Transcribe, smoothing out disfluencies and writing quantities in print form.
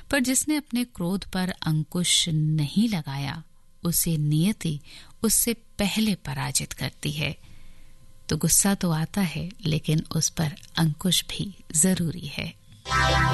पर जिसने अपने क्रोध पर अंकुश नहीं लगाया, उसे नियति उससे पहले पराजित करती है। तो गुस्सा तो आता है, लेकिन उस पर अंकुश भी जरूरी है।